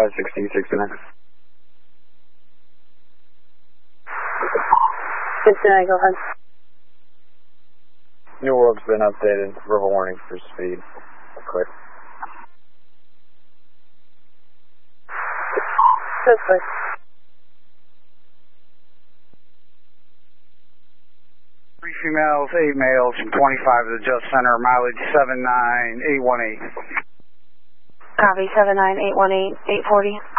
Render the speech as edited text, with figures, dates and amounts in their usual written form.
69. 69, go ahead. New World's been updated. Verbal warning for speed. Clear. That's clear. Three females, 8 males from 25 to the Just Center, mileage 79818. Copy, 79818, 840.